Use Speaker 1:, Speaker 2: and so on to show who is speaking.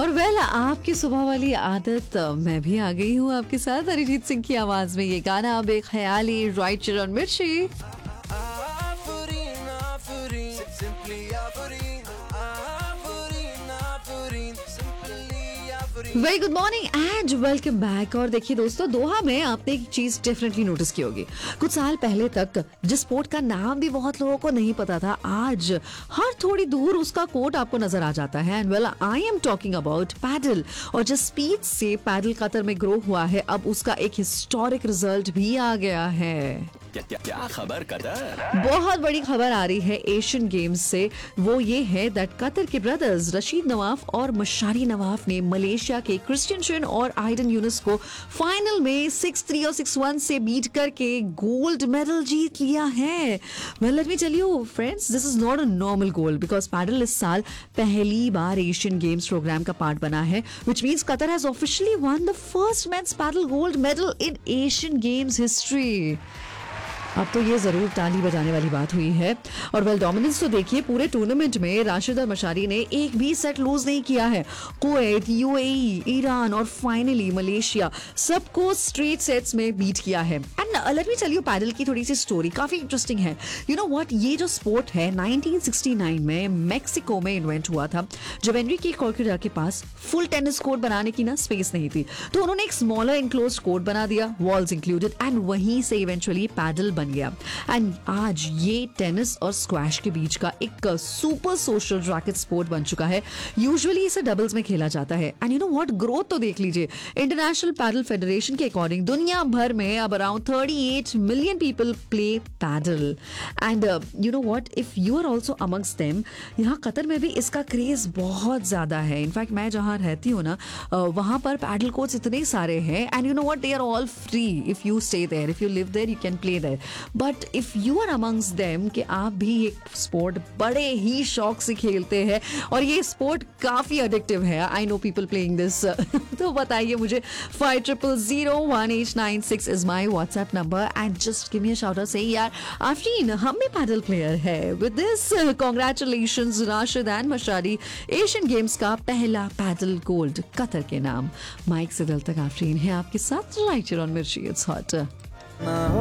Speaker 1: और वेल आपकी सुबह वाली आदत मैं भी आ गई हूँ आपके साथ अरिजीत सिंह की आवाज में ये गाना बेख्याली राइट चरण मिर्ची। Very good morning and welcome back. और देखिए दोस्तों, दोहा में आपने एक चीज डेफिनेटली नोटिस की होगी। कुछ साल पहले तक जिस स्पोर्ट का नाम भी बहुत लोगों को नहीं पता था, आज हर थोड़ी दूर उसका कोट आपको नजर आ जाता है। And well I am talking about pedal. और जिस स्पीड से पैडल कतर में ग्रो हुआ है, अब उसका एक हिस्टोरिक रिजल्ट भी आ गया है।
Speaker 2: क्या खबर कतर?
Speaker 1: बहुत बड़ी खबर आ रही है एशियन गेम्स से। वो ये है दैट कतर के ब्रदर्स रशीद नवाफ और मशारी नवाफ ने मलेशिया के क्रिस्टियन शन और आइडन यूनुस को फाइनल में 6-3 और 6-1 से बीट करके गोल्ड मेडल जीत लिया है। Well let me tell you friends, this is not a normal gold because pedal इस साल पहली बार एशियन गेम्स प्रोग्राम का पार्ट बना है, which means Qatar has officially one the first mains pedal gold medal in Asian games history. अब तो ये जरूर ताली बजाने वाली बात हुई है। और वेल डोमिनेंस तो देखिए, पूरे टूर्नामेंट में राशिद और मशारी ने एक भी सेट लूज नहीं किया है। कुवैत, यूएई, ईरान और फाइनली मलेशिया सबको स्ट्रेट सेट्स में बीट किया है। And let me tell you pedal की थोड़ी सी स्टोरी, काफी इंटरेस्टिंग है। यू नो व्हाट, ये जो स्पोर्ट है 1969 में मैक्सिको में इन्वेंट हुआ था, जब एनरिके कॉर्कुरा के पास फुल टेनिस कोर्ट बनाने की ना स्पेस नहीं थी, तो उन्होंने एक स्मॉलर इनक्लोज्ड कोर्ट बना दिया, वॉल्स इंक्लूडेड, एंड वहीं से इवेंचुअली पैडल बन गया। एंड आज ये टेनिस और स्क्वैश के बीच का एक सुपर सोशल रैकेट स्पोर्ट बन चुका है। यूजुअली इसे डबल्स में खेला जाता है। And you know what, growth तो देख लीजिए। इंटरनेशनल पैडल फेडरेशन के अकॉर्डिंग दुनिया भर में अब around 38 million people play pedal. And you know what, if you are also amongst them, यहाँ कतर में भी इसका क्रेज बहुत ज्यादा है। इनफैक्ट मैं जहाँ रहती हूँ ना, वहां पर पैडल कोर्ट्स इतने सारे हैं। And you know what, they are all free. If you stay there, if you live there, you can play there. But if you are amongst them कि आप भी एक स्पोर्ट बड़े ही शौक से खेलते हैं और ये स्पोर्ट काफी एडिक्टिव है, I know people playing this, तो बताइए मुझे। 50001896 is my WhatsApp number and just give me a shout out, से यार आफरीन हम भी पैडल प्लेयर है। With this congratulations Rashid and मशारी, Asian games का पहला पैडल गोल्ड कतर के नाम। माइक से दिल तक आफरीन है आपके साथ, राइट ऑन मिर्ची, इट्स हॉट।